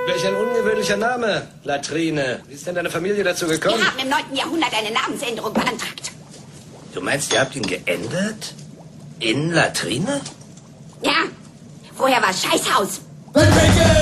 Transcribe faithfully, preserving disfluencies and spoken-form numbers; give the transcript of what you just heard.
Welch ein ungewöhnlicher Name. Latrine. Wie ist denn deine Familie dazu gekommen? Wir haben im neunten Jahrhundert eine Namensänderung beantragt. Du meinst, ihr habt ihn geändert? In Latrine? Ja. Vorher war es Scheißhaus.